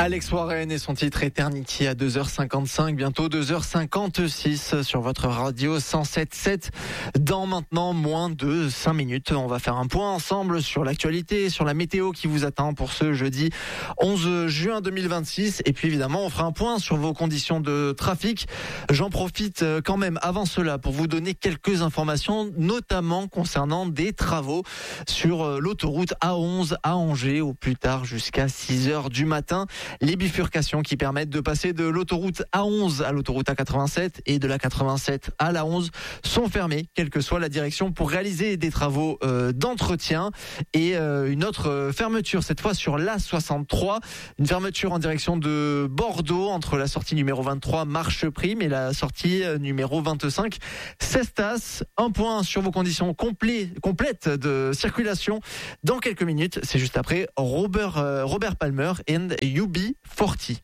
Alex Warren et son titre Eternity à 2h55, bientôt 2h56 sur votre radio 107.7. Dans maintenant moins de 5 minutes, on va faire un point ensemble sur l'actualité, sur la météo qui vous attend pour ce jeudi 11 juin 2026. Et puis évidemment, on fera un point sur vos conditions de trafic. J'en profite quand même avant cela pour vous donner quelques informations, notamment concernant des travaux sur l'autoroute A11 à Angers, au plus tard jusqu'à 6h du matin. Les bifurcations qui permettent de passer de l'autoroute A11 à l'autoroute A87 et de la 87 à la 11 sont fermées, quelle que soit la direction, pour réaliser des travaux d'entretien. Et une autre fermeture, cette fois sur l'A63, une fermeture en direction de Bordeaux, entre la sortie numéro 23 Marche Prime et la sortie numéro 25 Cestas. Un point sur vos conditions complètes de circulation dans quelques minutes. C'est juste après Robert Palmer and UB40.